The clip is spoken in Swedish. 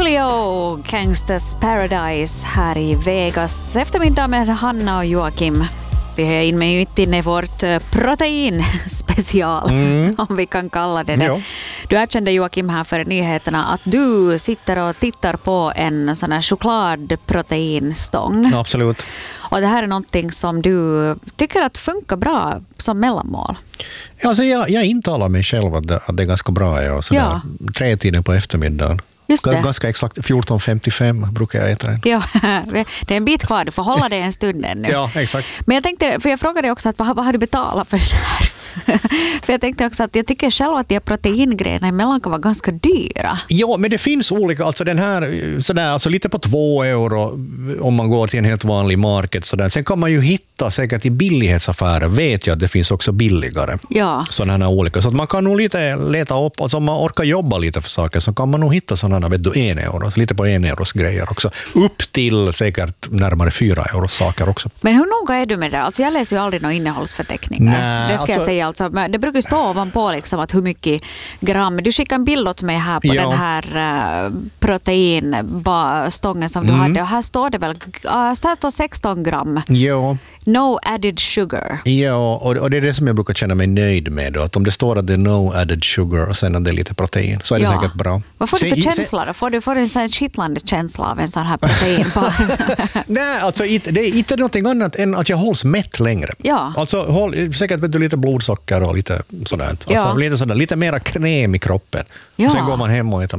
Coolio, Gangsters Paradise här i Vegas. Eftermiddag med Hanna och Joakim. Vi är in i vårt proteinspecial, om vi kan kalla det. Ja. Du erkände, Joakim, här för nyheterna att du sitter och tittar på en sån här chokladproteinstång. Absolut. Och det här är någonting som du tycker att funkar bra som mellanmål. Alltså jag intalar mig själv att det är ganska bra. Ja. 3-tiden på eftermiddagen. Just det. Ganska exakt 14.55 brukar jag äta den. Ja, det är en bit kvar. Du får hålla det en stund ännu. Ja, exakt. Men jag tänkte, för jag frågade också att vad har du betalat för det här? För jag tänkte också att jag tycker själv att de här proteingrejerna emellan kan vara ganska dyra. Ja, men det finns olika, alltså den här sådär, alltså lite på 2 euro om man går till en helt vanlig market sådär. Sen kan man ju hitta säkert i billighetsaffärer, vet jag att det finns också billigare. Ja. Sådana här olika, så att man kan nog lite leta upp, alltså om man orkar jobba lite för saker så kan man nog hitta sådana, vet du, 1 euro, så lite på 1 euros grejer också. Upp till säkert närmare 4 euros saker också. Men hur noga är du med det? Alltså jag läser ju aldrig några innehållsförteckningar. Nej, det ska jag säga. Alltså, det brukar stå ovanpå liksom att hur mycket gram. Du skickade en bild åt mig här på den här proteinstången som du hade. Och här står det väl, här står 16 gram. Ja. No added sugar. Ja, och det är det som jag brukar känna mig nöjd med då. Att om det står att det är no added sugar och sen att det är lite protein så är det säkert bra. Vad får du för känsla då? Får du en sån här kittlande känsla av en sån här proteinbar? Nej, alltså det är inte någonting annat än att jag hålls mätt längre. Ja. Alltså säkert vet du, lite blodsocker och lite sådär. Alltså, lite mera kräm i kroppen. Ja. Sen går man hem och äter